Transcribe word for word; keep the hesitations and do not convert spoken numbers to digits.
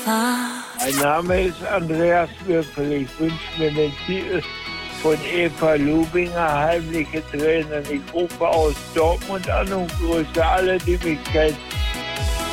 Mein Name ist Andreas Würfel. Ich wünsche mir den Titel von Eva Lubinger, Heimliche Tränen. Ich rufe aus Dortmund an und grüße alle, die mich kennen.